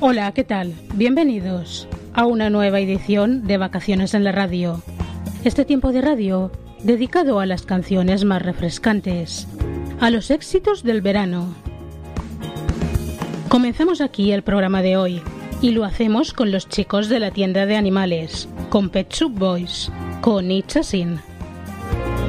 Hola, ¿qué tal? Bienvenidos a una nueva edición de Vacaciones en la Radio. Este tiempo de radio dedicado a las canciones más refrescantes, a los éxitos del verano. Comenzamos aquí el programa de hoy y lo hacemos con los chicos de la tienda de animales, con Pet Shop Boys, con It's a Sin.